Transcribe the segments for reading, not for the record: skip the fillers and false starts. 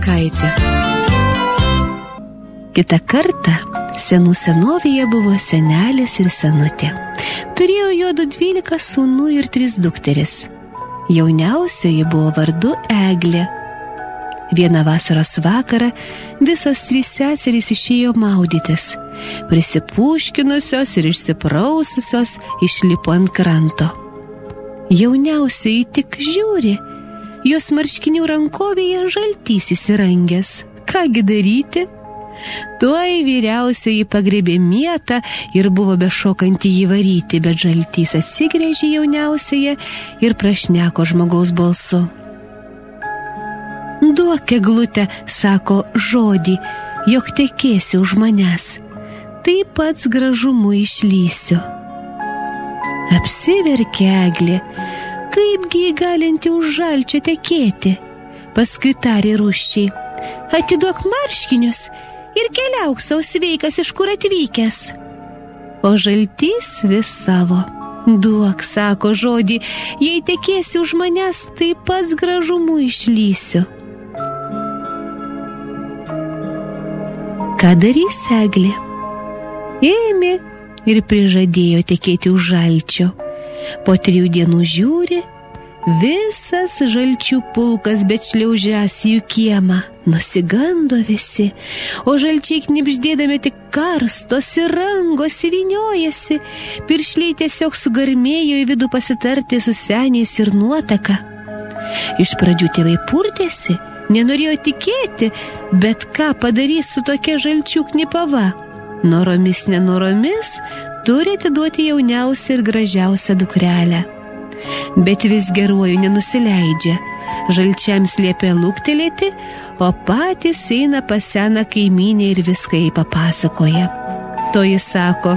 Kaitė. Kita kartą senų senovėje buvo senelis ir senutė. Turėjo juodu 12 sūnų ir 3 dukteris. Jauniausioji buvo vardu Eglė. Vieną vasaros vakarą visos 3 seserys išėjo maudytis. Prisipūškinusios ir išsipraususios išlipo ant kranto. Jauniausioji tik žiūri, jos marškinių rankovėje žaltys įsirangęs. Kągi daryti? Tuoj vyriausioji pagriebė mietą ir buvo bešokanti jį varyti, bet žaltys atsigręžė jauniausioje ir prašneko žmogaus balsu. Duok, Eglute, sako, žodį, jog tekėsi už manęs. Tai pats gražumu išlysiu. Apsiverkė Eglė, kaipgi galinti už žalčio tekėti. Paskui tarė rūsčiai, atiduok marškinius ir keliauk sau sveikas, iš kur atvykęs. O žaltys vis savo. Duok, sako, žodį, jei tekėsi už manęs, tai pats gražumu išlysiu. Ką darys Eglė? Ėmė ir prižadėjo tekėti už žalčio. Po 3 dienų žiūri, visas žalčių pulkas bečliaužias jų kiemą. Nusigando visi, o žalčiai knibždėdami tik karstosi, rangosi, vyniojasi. Piršliai tiesiog sugarmėjo į vidų pasitarti su seniais ir nuotaka. Iš pradžių tėvai purtėsi, nenorėjo tikėti, bet ką padarys su tokia žalčių knipava? Noromis nenoromis turi atiduoti jauniausią ir gražiausią dukrelę. Bet vis geruoju nenusileidžia. Žalčiams liepia luktelėti, o patys eina pas seną kaimynę ir viską jai papasakoja. Toji sako,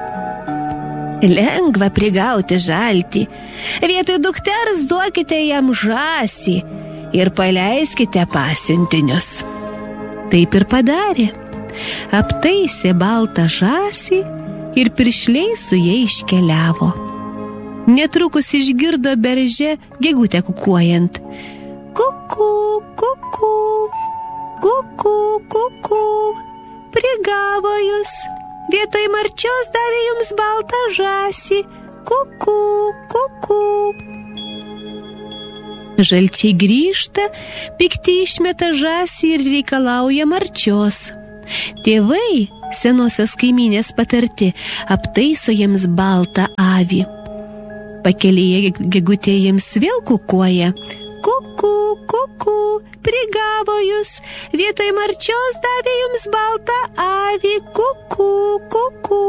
lengva prigauti žaltį. Vietoj dukters duokite jam žąsį ir paleiskite pasiuntinius. Taip ir padarė. Aptaisė baltą žąsį ir piršliai su jai iškeliavo. Netrukus išgirdo berže gegutę kukuojant. Kuku, kuku, kuku, kuku, prigavo jūs. Vietoj marčios davė jums baltą žąsį. Kuku, kuku. Žalčiai grįžta, pikti išmeta žąsį ir reikalauja marčios. Tėvai, senosios kaimynės patarti, aptaiso jiems baltą avį. Pakelyje gegutė jiems vėl kukuoja. Kuku, kuku, prigavo jūs. Vietoj marčios davė jums baltą avį. Kuku, kuku.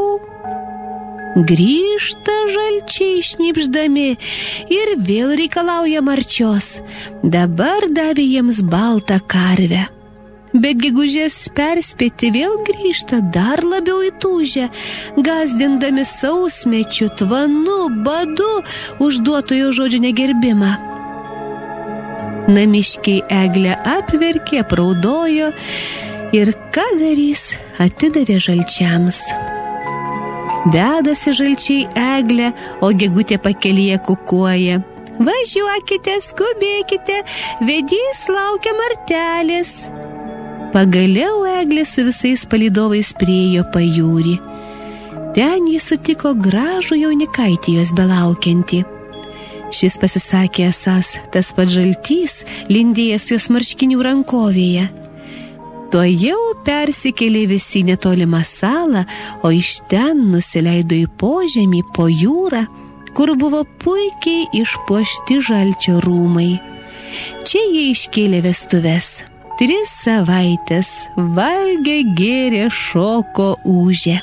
Grįžta žalčiai šnibždami ir vėl reikalauja marčios. Dabar davė jiems baltą karvę. Bet gegužės perspėti vėl grįžta dar labiau įtūžę, gazdindami sausmečiu, tvanu, badu, užduotojo žodžio negerbimą. Namiškiai Eglę apverkė, apraudojo ir ką darys, atidavė žalčiams. Dedasi žalčiai Eglę, o gegutė pakelyje kukuoja. Važiuokite, skubėkite, vedys laukia martelės. Pagaliau Eglė su visais palydovais priėjo pajūrį. Ten jis sutiko gražų jaunikaitį jos belaukiantį. Šis pasisakė esąs tas pats žaltys, lindėjęs jos marškinių rankovėje. Tuojau persikėlė visi netolimą salą, o iš ten nusileido į požemį po jūrą, kur buvo puikiai išpuošti žalčio rūmai. Čia jie iškėlė vestuves. 3 savaitės valgė, gėrė, šoko, ūžė.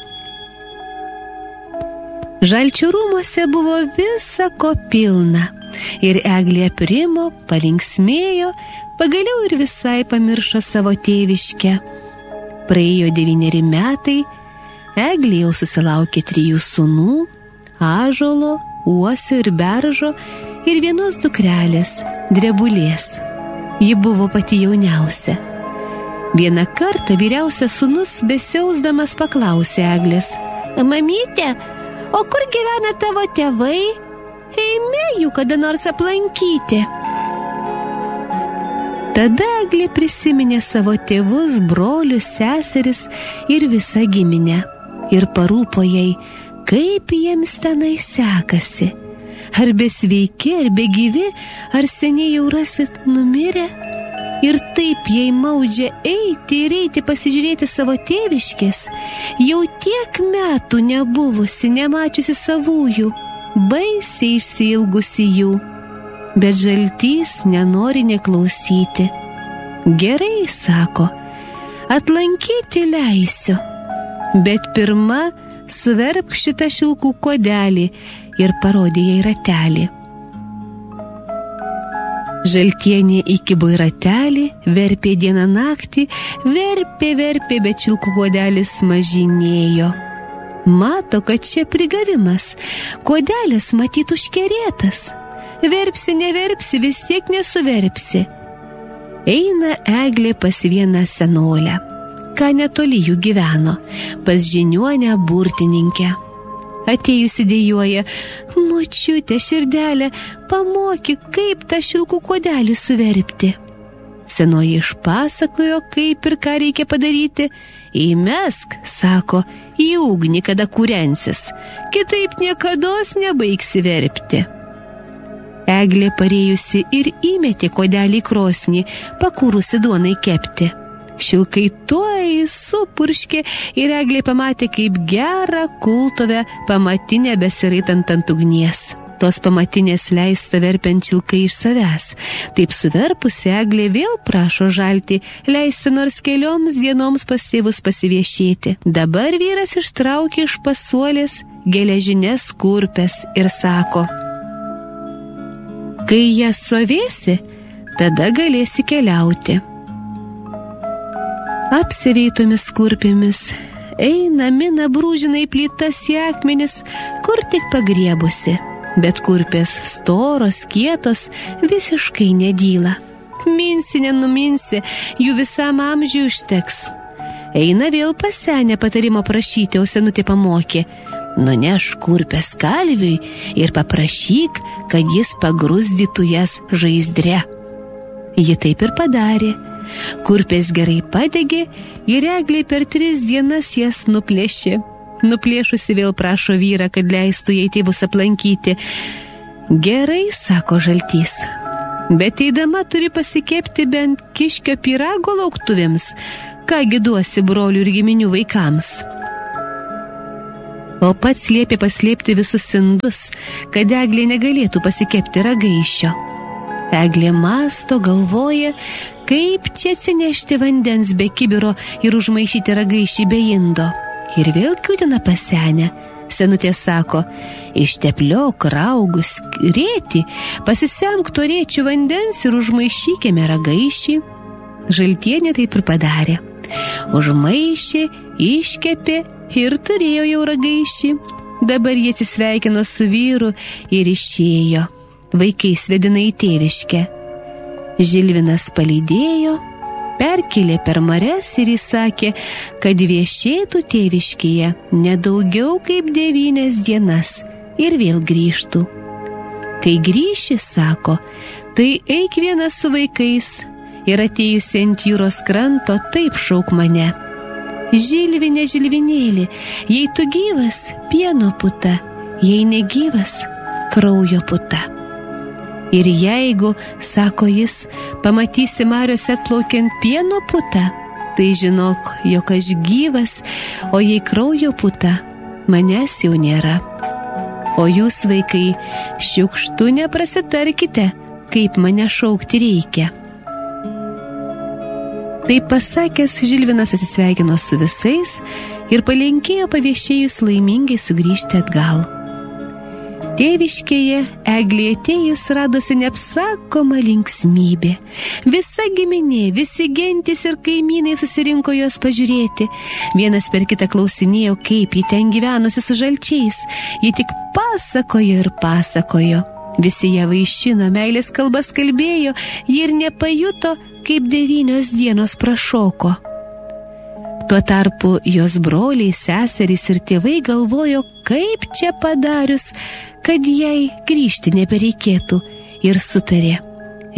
Žalčio rūmuose buvo visa ko pilna. Ir Eglė aprimo, palinksmėjo, pagaliau ir visai pamiršo savo tėviškę. Praėjo 9 metai, Eglė jau susilaukė 3 sūnų, ąžuolo, uosio ir beržo ir 1 dukrelės, drebulės. Ji buvo pati jauniausia. Vieną kartą vyriausias sūnus besiausdamas paklausė Eglės: Mamytė, o kur gyvena tavo tėvai? Eime jų kada nors aplankyti. Tada Eglė prisiminė savo tėvus, brolius, seseris ir visą giminę ir parūpo jai, kaip jiems tenai sekasi. Ar besveiki, ar begyvi, ar seniai jau rasit numirę? Ir taip jai maudžia eiti pasižiūrėti savo tėviškės, jau tiek metų nebuvusi, nemačiusi savųjų, baisiai išsiilgusi jų. Bet Žaltys nenori neklausyti. Gerai, sako, atlankyti leisiu, bet pirma suverpk šitą šilkų kuodelį ir parodė jai ratelį. Žaltienė įkibo į ratelį, verpė dieną naktį, verpė, bet šilkų kuodelis mažinėjo. Mato, kad čia prigavimas, kuodelis matyt užkerėtas. Verpsi, neverpsi, vis tiek nesuverpsi. Eina Eglė pas vieną senolę, ką netoli jų gyveno, pas žiniuonę burtininkę. Atėjusi dejuoja, močiute, širdelė, pamokyk, kaip tą šilkų kuodelį suverpti. Senoji išpasakojo, kaip ir ką reikia padaryti. Įmesk, sako, į ugnį, kada kūrensis, kitaip niekados nebaigsi verpti. Eglė parėjusi ir įmetė kuodelį į krosnį, pakūrusi duonai kepti. Šilkai tuoj supurškė ir Eglė pamatė, kaip gerą kultuvę pamatinę besiraitant ant ugnies. Tos pamatinės leista verpiant šilkai iš savęs. Taip suverpusi Eglė vėl prašo Žaltį leisti nors kelioms dienoms pas tėvus pasiviešėti. Dabar vyras ištraukė iš pasuolės geležinės kurpes ir sako: kai jas suvėsi, tada galėsi keliauti. Apsiveitomis kurpėmis eina, mina, brūžina į plytas, į akmenis, kur tik pagriebusi, bet kurpės storos, kietos, visiškai nedyla. Minsi, nenuminsi, jų visam amžiui užteks. Eina vėl pas senę patarimo prašyti, o senutė pamokė: nuneš kurpės kalviui ir paprašyk, kad jis pagruzdytų jas žaizdre. Ji taip ir padarė. Kurpės gerai padegė ir Eglė per 3 dienas jas nuplėšė. Nuplėšusi vėl prašo vyrą, kad leistų jai tėvus aplankyti. Gerai, sako Žaltys, bet eidama turi pasikepti bent kiškio pyrago lauktuvėms, kągi duosi brolių ir giminių vaikams. O pats liepė paslėpti visus indus, kad Eglė negalėtų pasikepti ragaišio. Eglė mąsto, galvoja, kaip čia atsinešti vandens be kibiro ir užmaišyti ragaišį be indo. Ir vėl kiūtina pas senę. Senutė sako: ištepliok raugus rėti, pasisemk to rėčių vandens ir užmaišykime ragaišį. Žaltienė taip ir padarė. Užmaišė, iškepė ir turėjo jau ragaišį. Dabar jie atsisveikino su vyru ir išėjo. Vaikai svedina į tėviškę. Žilvinas palydėjo, perkėlė per marias ir įsakė, kad viešėtų tėviškėje nedaugiau kaip 9 dienas ir vėl grįžtų. Kai grįši, sako, tai eik vienas su vaikais ir atėjusi ant jūros kranto taip šauk mane: Žilvinė, žilvinėlį, jei tu gyvas, pieno puta, jei negyvas, kraujo puta. Ir jeigu, sako jis, pamatysi mariose atplaukiant pieno putą, tai žinok, jog aš gyvas, o jei kraujo puta, manęs jau nėra. O jūs, vaikai, šiukštu neprasitarkite, kaip mane šaukti reikia. Taip pasakęs, Žilvinas atsisveikino su visais ir palinkėjo paviešėjus laimingai sugrįžti atgal. Tėviškėje Eglė atėjus radosi neapsakoma linksmybė. Visa giminė, visi gentys ir kaimynai susirinko jos pažiūrėti. Vienas per kitą klausinėjo, kaip ji ten gyvenusi su žalčiais. Ji tik pasakojo ir pasakojo. Visi ją vaišino, meilės kalbas kalbėjo, ji ir nepajuto, kaip 9 dienos prašoko. Tuo tarpu jos broliai, seserys ir tėvai galvojo, kaip čia padarius, kad jai grįžti nebereikėtų, ir sutarė: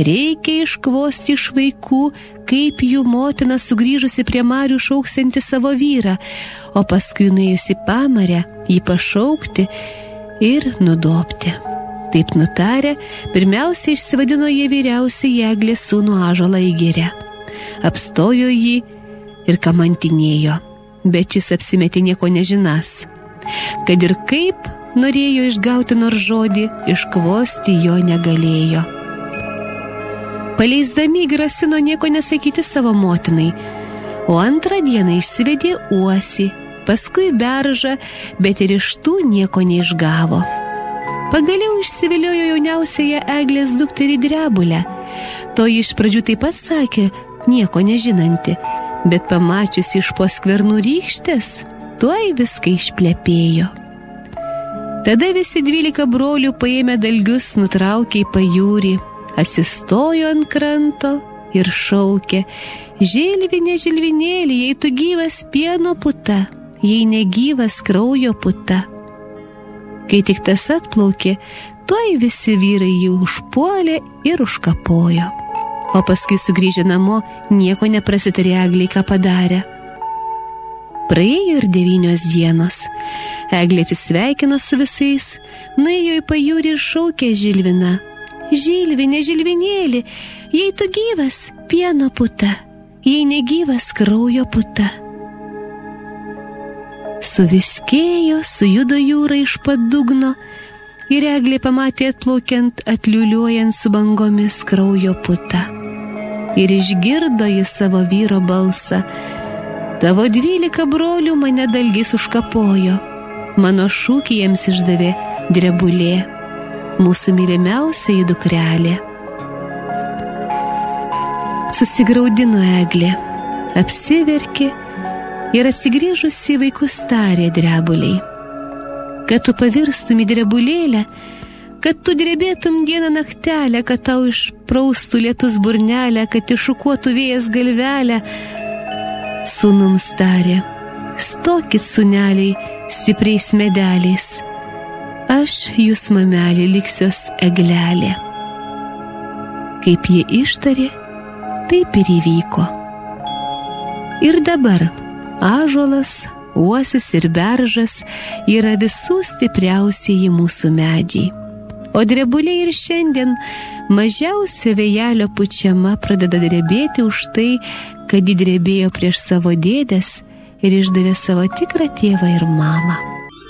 reikia iškvosti iš vaikų, kaip jų motina sugrįžusi prie marių šauksianti savo vyrą, o paskui nuėjusi pamarę jį pašaukti ir nudobti. Taip nutarę, pirmiausia išsivadino jie vyriausiai Eglės sūnų Ąžuolą Įgirę. Apstojo jį ir kamantinėjo, bet šis apsimetė nieko nežinas. Kad ir kaip norėjo išgauti nors žodį, iškvosti jo negalėjo. Paleisdami grasino nieko nesakyti savo motinai, o antrą dieną išsivedė uosį, paskui beržą, bet ir iš tų nieko neišgavo. Pagaliau išsiviliojo jauniausiąją Eglės dukterį Drebulę. To iš pradžių taip pat sakė, nieko nežinanti, bet pamačiusi iš po skvernų rykštės, tuoj viską išplepėjo. Tada visi 12 brolių paėmė dalgius, nutraukė į pajūrį, atsistojo ant kranto ir šaukė: žilvinė, žilvinėlį, jei tu gyvas pieno puta, jei negyvas kraujo puta. Kai tik tas atplaukė, tuoj visi vyrai jį užpuolė ir užkapojo. O paskui sugrįžę namo, nieko neprasitarė Eglei, ką padarė. Praėjo ir 9 dienos. Eglė atsisveikino su visais, nuėjo į pajūrį ir šaukė žilviną: žilvinė, žilvinėlį, jei tu gyvas pieno puta, jei negyvas kraujo puta. Suviskėjo, sujudo jūra iš pat dugno ir Eglė pamatė atplaukiant, atliuliuojant su bangomis kraujo putą. Ir išgirdo jį savo vyro balsą: tavo 12 brolių mane dalgiais užkapojo, mano šūkį jiems išdavė Drebulė, mūsų mylimiausioji dukrelė. Susigraudino Eglė, apsiverkė ir atsigrįžusi į vaikus tarė Drebuliai: kad tu pavirstum į drebulėlę, kad tu drebėtum dieną naktelę, kad tau išpraustų lietus burnelę, kad iššukuotų vėjas galvelę. Sūnums tarė: stokit, sūneliai, stipriais medeliais, aš jūs, mamelė, liksiuos eglelė. Kaip jie ištarė, taip ir įvyko. Ir dabar ąžuolas, uosis ir beržas yra visų stipriausieji mūsų medžiai. O drebulė ir šiandien mažiausio vėjelio pučiama pradeda drebėti už tai, kad ji drebėjo prieš savo dėdes ir išdavė savo tikrą tėvą ir mamą.